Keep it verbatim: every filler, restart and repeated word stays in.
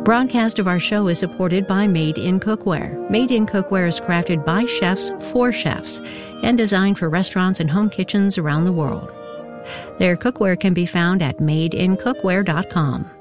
Broadcast of our show is supported by Made in Cookware. Made in Cookware is crafted by chefs for chefs and designed for restaurants and home kitchens around the world. Their cookware can be found at made in cookware dot com.